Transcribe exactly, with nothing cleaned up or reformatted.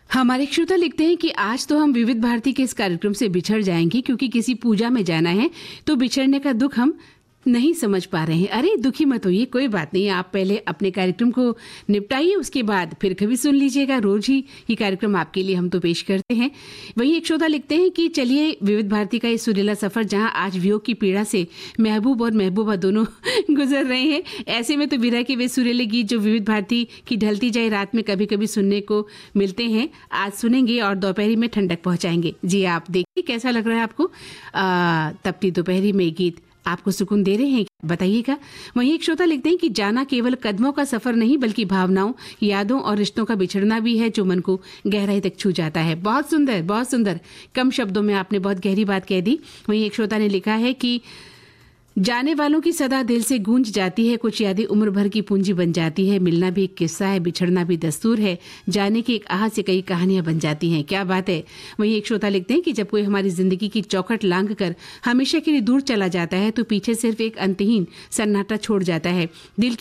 हमारे श्रोता लिखते हैं कि आज तो हम विविध भारती के इस कार्यक्रम से बिछड़ जाएंगे क्योंकि किसी पूजा में जाना है, तो बिछड़ने का दुख हम नहीं समझ पा रहे हैं। अरे दुखी मत होइए, कोई बात नहीं, आप पहले अपने कार्यक्रम को निपटाइए, उसके बाद फिर कभी सुन लीजिएगा। रोज ही ये कार्यक्रम आपके लिए हम तो पेश करते हैं। वहीं एक श्रोता लिखते हैं कि चलिए विविध भारती का ये सुरीला सफर जहां आज वियोग की पीड़ा से महबूब और महबूबा दोनों गुजर रहे हैं, ऐसे में तो विरह के वे सुरीले गीत जो विविध भारती की ढलती जाए रात में कभी कभी सुनने को मिलते हैं, आज सुनेंगे और दोपहरी में ठंडक पहुंचाएंगे। जी आप देखिए कैसा लग रहा है आपको। तपती दोपहरी में गीत आपको सुकून दे रहे हैं, बताइएगा। वहीं एक श्रोता लिखते हैं कि जाना केवल कदमों का सफर नहीं बल्कि भावनाओं, यादों और रिश्तों का बिछड़ना भी है जो मन को गहराई तक छू जाता है। बहुत सुंदर, बहुत सुंदर, कम शब्दों में आपने बहुत गहरी बात कह दी। वहीं एक श्रोता ने लिखा है कि जाने वालों की सदा दिल से गूंज जाती है, कुछ यादें उम्र भर की पूंजी बन जाती है। मिलना भी एक किस्सा है, बिछड़ना भी दस्तूर है, जाने की एक आह से कई कहानियां बन जाती हैं। क्या बात है। वहीं एक श्रोता लिखते हैं कि जब कोई हमारी जिंदगी की चौखट लांघ कर हमेशा के लिए दूर चला जाता है तो पीछे सिर्फ एक अंतहीन सन्नाटा छोड़ जाता है। दिल